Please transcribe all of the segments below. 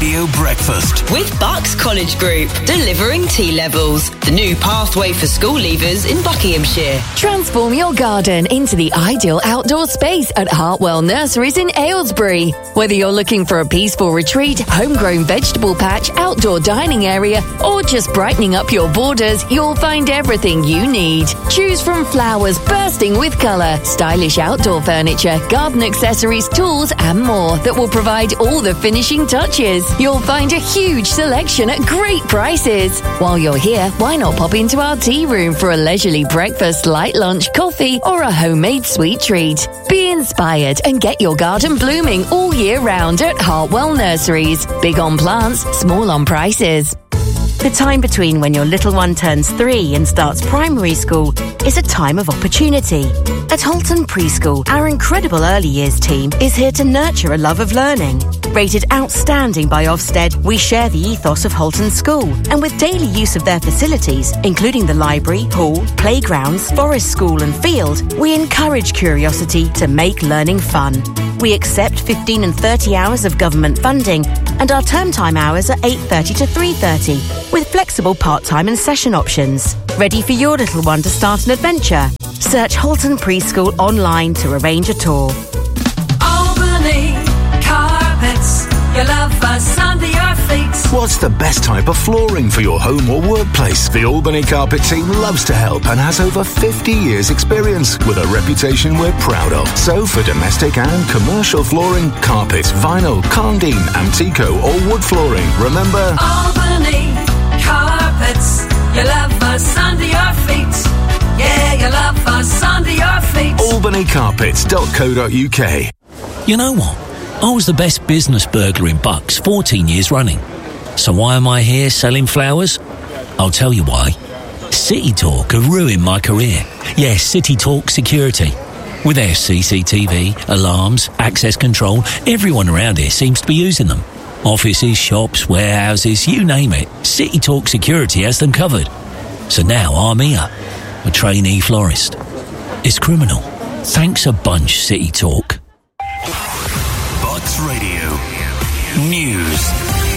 Radio Breakfast. With Bucks College Group, delivering T-levels. The new pathway for school leavers in Buckinghamshire. Transform your garden into the ideal outdoor space at Hartwell Nurseries in Aylesbury. Whether you're looking for a peaceful retreat, homegrown vegetable patch, outdoor dining area, or just brightening up your borders, you'll find everything you need. Choose from flowers bursting with colour, stylish outdoor furniture, garden accessories, tools, and more that will provide all the finishing touches. You'll find a huge selection at great prices. While you're here, why not pop into our tea room for a leisurely breakfast, light lunch, coffee, or a homemade sweet treat? Be inspired and get your garden blooming all year round at Hartwell Nurseries. Big on plants, small on prices. The time between when your little one turns 3 and starts primary school is a time of opportunity. At Halton Preschool, our incredible early years team is here to nurture a love of learning. Rated outstanding by Ofsted, we share the ethos of Halton School, and with daily use of their facilities, including the library, hall, playgrounds, forest school and field, we encourage curiosity to make learning fun. We accept 15 and 30 hours of government funding, and our term time hours are 8:30 to 3:30, with flexible part-time and session options. Ready for your little one to start an adventure? Search Halton Preschool online to arrange a tour. Albany Carpets, your love us under your feet. What's the best type of flooring for your home or workplace? The Albany Carpet team loves to help and has over 50 years experience with a reputation we're proud of. So for domestic and commercial flooring, carpet, vinyl, Carndine, Antico or wood flooring, remember Albany Carpets, you love us under your feet. Yeah, you love us under your feet. albanycarpets.co.uk. You know what? I was the best business burglar in Bucks 14 years running. So why am I here selling flowers? I'll tell you why. City Talk have ruined my career. Yes, City Talk Security. With their CCTV, alarms, access control, everyone around here seems to be using them. Offices, shops, warehouses, you name it. City Talk Security has them covered. So now I'm here, a trainee florist. It's criminal. Thanks a bunch, City Talk. Bucks Radio News.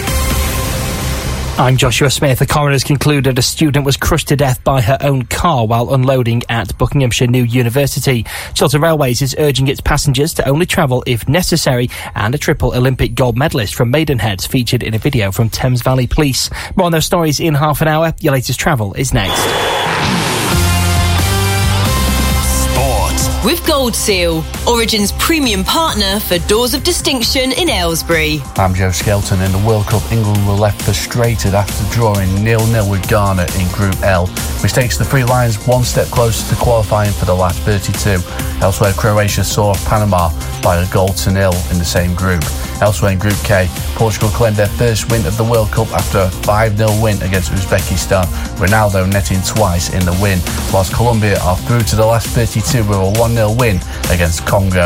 I'm Joshua Smith. The coroner's concluded a student was crushed to death by her own car while unloading at Buckinghamshire New University. Chiltern Railways is urging its passengers to only travel if necessary, and a triple Olympic gold medalist from Maidenhead's featured in a video from Thames Valley Police. More on those stories in half an hour. Your latest travel is next. With Gold Seal, Origin's premium partner for doors of distinction in Aylesbury. I'm Joe Skelton. In the World Cup, England were left frustrated after drawing 0-0 with Ghana in Group L, which takes the Three Lions one step closer to qualifying for the last 32. Elsewhere, Croatia saw Panama by 1-0 in the same group. Elsewhere in Group K, Portugal claimed their first win of the World Cup after a 5-0 win against Uzbekistan, Ronaldo netting twice in the win, whilst Colombia are through to the last 32 with a 1-0 win against Congo.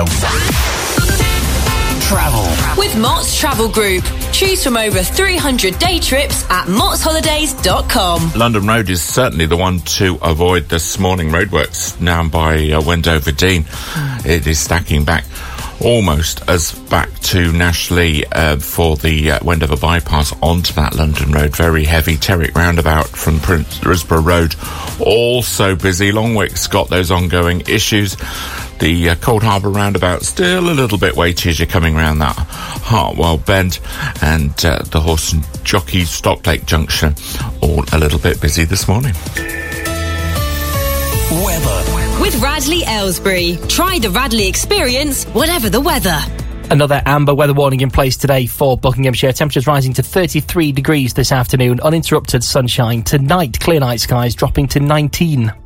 Travel. With Mott's Travel Group. Choose from over 300 day trips at mottsholidays.com. London Road is certainly the one to avoid this morning. Roadworks now by Wendover Dean. It is stacking back almost as back to Nashley for the Wendover bypass onto that London Road. Very heavy. Terrick roundabout from Risborough Road also busy. Longwick's got those ongoing issues. The Cold Harbour roundabout still a little bit weighty as you're coming around that Hartwell bend, and the Horse and Jockey Stocklake Junction all a little bit busy this morning. Weather. With Radley Aylesbury. Try the Radley experience, whatever the weather. Another amber weather warning in place today for Buckinghamshire. Temperatures rising to 33 degrees this afternoon. Uninterrupted sunshine. Tonight, clear night skies dropping to 19.